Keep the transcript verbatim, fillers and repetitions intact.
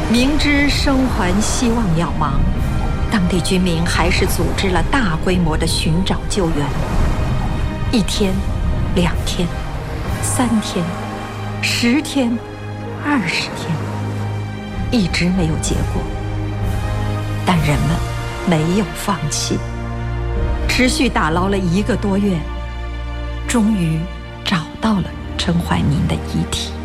明知生还希望渺茫，当地居民还是组织了大规模的寻找救援。一天、两天、三天、十天、二十天，一直没有结果。但人们没有放弃，持续打捞了一个多月，终于找到了陈怀民的遗体。